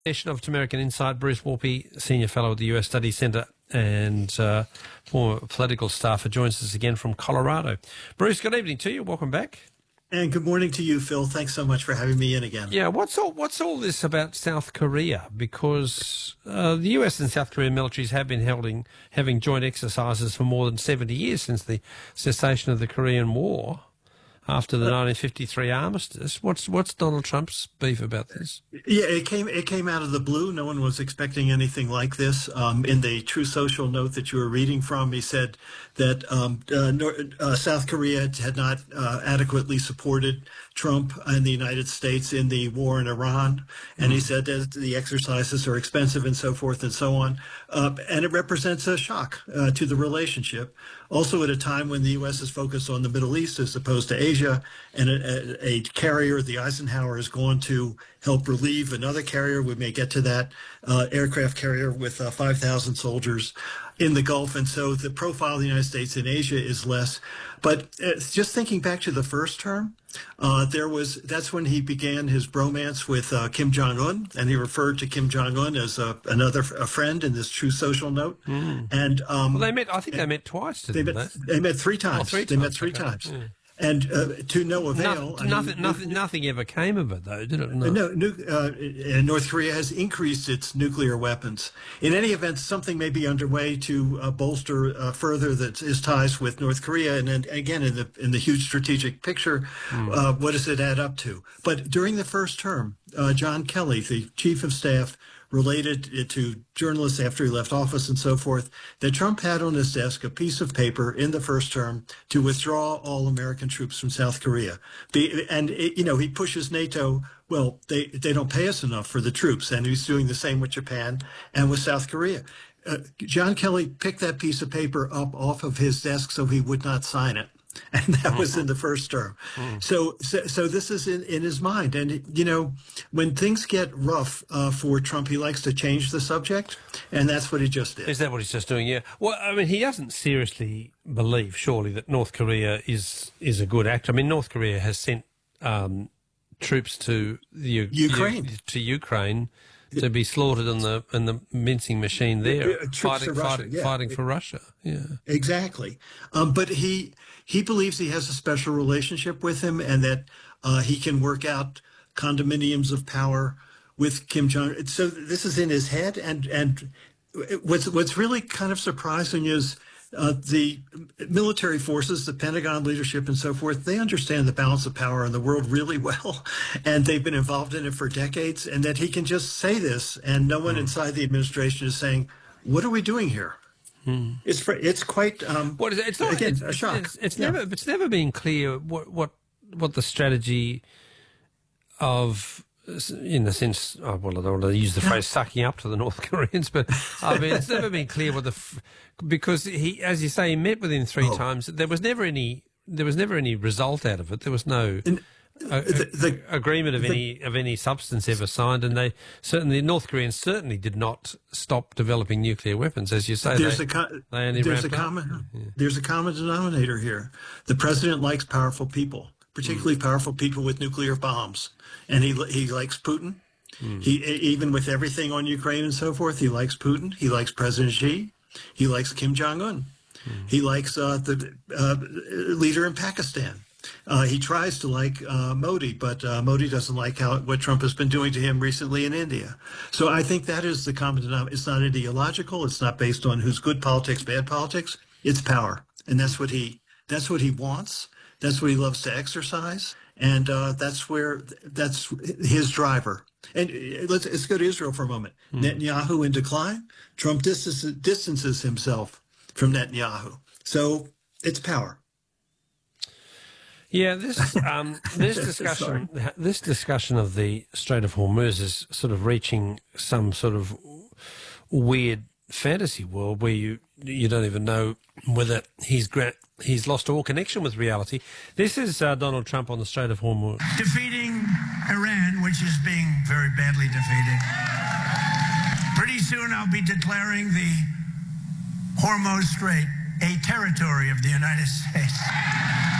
Session of American Insight. Bruce Warpy, Senior Fellow at the US Studies Centre and former political staffer, joins us again from Colorado. Bruce, good evening to you. Welcome back. And good morning to you, Phil. Thanks so much for having me in again. Yeah, what's all this about South Korea? Because the US and South Korean militaries have been having joint exercises for more than 70 years since the cessation of the Korean War. After the 1953 armistice, what's Donald Trump's beef about this? Yeah, it came out of the blue. No one was expecting anything like this. In the True Social note that you were reading from, he said that South Korea had not adequately supported Trump and the United States in the war in Iran, and he said that the exercises are expensive and so forth and so on, and it represents a shock to the relationship. Also, at a time when the U.S. is focused on the Middle East as opposed to Asia, and a carrier, the Eisenhower, is going to help relieve another carrier. We may get to that aircraft carrier with 5,000 soldiers in the Gulf. And so the profile of the United States in Asia is less. But just thinking back to the first term, that's when he began his bromance with Kim Jong-un, and he referred to Kim Jong-un as a friend in this True Social note. And well, they met. I think they met twice. They met three times. They met three times. Yeah. And to no avail. Nothing ever came of it, though, did it? No. North Korea has increased its nuclear weapons. In any event, something may be underway to bolster further its ties with North Korea. And then, again, in the huge strategic picture, what does it add up to? But during the first term, John Kelly, the chief of staff, related to journalists after he left office and so forth, that Trump had on his desk a piece of paper in the first term to withdraw all American troops from South Korea. He pushes NATO. Well, they don't pay us enough for the troops, and he's doing the same with Japan and with South Korea. John Kelly picked that piece of paper up off of his desk so he would not sign it. And that was in the first term. So this is in his mind. And, when things get rough for Trump, he likes to change the subject. And that's what he just did. Is that what he's just doing? Yeah. Well, I mean, he doesn't seriously believe, surely, that North Korea is a good actor. I mean, North Korea has sent troops to Ukraine to be slaughtered in the mincing machine there, fighting for Russia. Yeah, exactly. But he believes he has a special relationship with him, and that he can work out condominiums of power with Kim Jong. So this is in his head, and what's really kind of surprising is the military forces, the Pentagon leadership and so forth, they understand the balance of power in the world really well, and they've been involved in it for decades, and that he can just say this, and no one inside the administration is saying, what are we doing here? It's quite what is it? It's not, again, a shock. It's never been clear what the strategy of, in the sense, I don't want to use the phrase sucking up to the North Koreans, but I mean, it's never been clear because he, as you say, he met with him three times. There was never any result out of it. There was no agreement of any substance ever signed, and the North Koreans certainly did not stop developing nuclear weapons, as you say. There's a common denominator here. The president likes powerful people, particularly powerful people with nuclear bombs, and he likes Putin. He, even with everything on Ukraine and so forth, he likes Putin. He likes President Xi. He likes Kim Jong-un. He likes the leader in Pakistan. He tries to like Modi, but Modi doesn't like what Trump has been doing to him recently in India. So I think that is the common denominator. It's not ideological. It's not based on who's good politics, bad politics. It's power, and that's what he wants. That's what he loves to exercise, and that's his driver. And let's go to Israel for a moment. Netanyahu in decline. Trump distances himself from Netanyahu. So it's power. Yeah, this discussion of the Strait of Hormuz is sort of reaching some sort of weird fantasy world where you don't even know whether he's lost all connection with reality. This is Donald Trump on the Strait of Hormuz. Defeating Iran, which is being very badly defeated. Pretty soon I'll be declaring the Hormuz Strait a territory of the United States.